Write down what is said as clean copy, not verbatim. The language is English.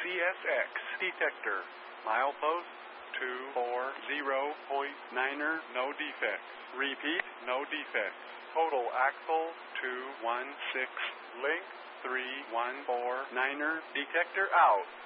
CSX detector. Milepost 240.9er, no defects. Repeat, no defects. Total axle 216. Link 3149er, detector out.